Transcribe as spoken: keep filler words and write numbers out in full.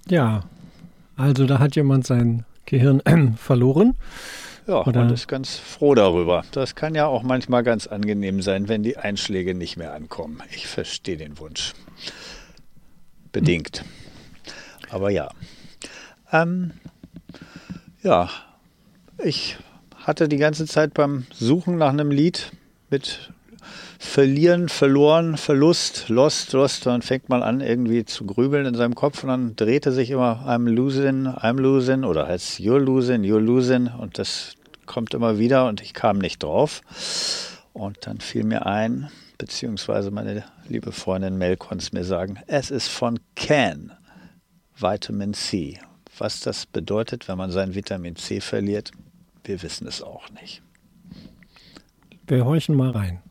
Ja, also da hat jemand sein Gehirn äh, verloren. Ja, Oder? und ist ganz froh darüber. Das kann ja auch manchmal ganz angenehm sein, wenn die Einschläge nicht mehr ankommen. Ich verstehe den Wunsch. Bedingt. Aber ja. Ähm, ja, ich hatte die ganze Zeit beim Suchen nach einem Lied mit Verlieren, Verloren, Verlust, Lost, Lost. Dann fängt man an irgendwie zu grübeln in seinem Kopf und dann drehte sich immer I'm losing, I'm losing oder heißt You're losing, You're losing und das kommt immer wieder und ich kam nicht drauf. Und dann fiel mir ein, beziehungsweise meine liebe Freundin Mel konnte es mir sagen, es ist von Can, Vitamin C. Was das bedeutet, wenn man sein Vitamin C verliert, wir wissen es auch nicht. Wir horchen mal rein.